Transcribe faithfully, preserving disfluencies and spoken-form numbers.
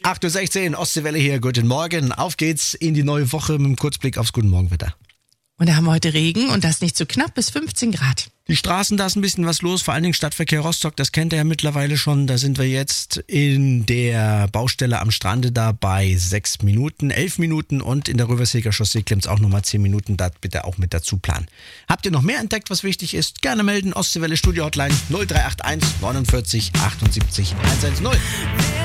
acht Uhr sechzehn, Ostseewelle hier, guten Morgen. Auf geht's in die neue Woche mit einem Kurzblick aufs Guten Morgenwetter. Und da haben wir heute Regen und das nicht so knapp, bis fünfzehn Grad. Die Straßen, da ist ein bisschen was los, vor allen Dingen Stadtverkehr Rostock, das kennt ihr ja mittlerweile schon. Da sind wir jetzt in der Baustelle am Strande da bei sechs Minuten, elf Minuten und in der Röverseger Chaussee klemmt's auch nochmal zehn Minuten, da bitte auch mit dazu planen. Habt ihr noch mehr entdeckt, was wichtig ist? Gerne melden, Ostseewelle Studio Hotline null drei acht eins neunundvierzig achtundsiebzig hundertzehn.